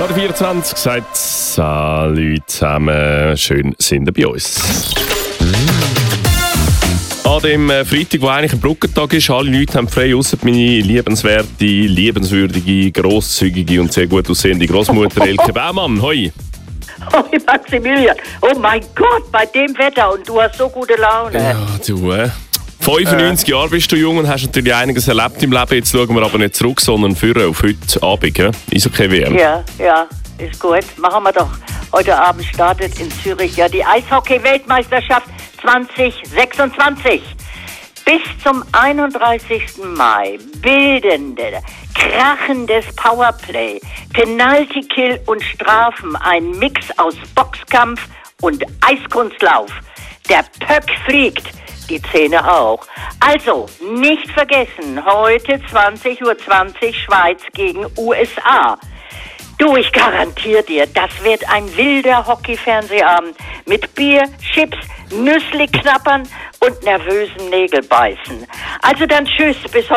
Radio 24 sagt «Salut zusammen, schön sind ihr bei uns». An dem Freitag, wo eigentlich ein Brückentag ist, alle Leute haben frei, ausser meine liebenswerte, liebenswürdige, grosszügige und sehr gut aussehende Großmutter Elke Baumann. Hoi! Hoi Maximilian! Oh mein Gott, bei dem Wetter und du hast so gute Laune. Ja, du 95 Jahre bist du jung und hast natürlich einiges erlebt im Leben. Jetzt schauen wir aber nicht zurück, sondern führen auf heute Abend. Eishockey-WM. Ja, ist gut. Machen wir doch. Heute Abend startet in Zürich ja die Eishockey-Weltmeisterschaft 2026. Bis zum 31. Mai bildende, krachendes Powerplay, Penalty-Kill und Strafen, ein Mix aus Boxkampf und Eiskunstlauf. Der Pöck fliegt, die Zähne auch. Also, nicht vergessen, heute 20:20 Uhr Schweiz gegen USA. Du, ich garantiere dir, das wird ein wilder Hockey-Fernsehabend mit Bier, Chips, Nüssli knappern und nervösen Nägelbeißen. Also dann tschüss, bis heute.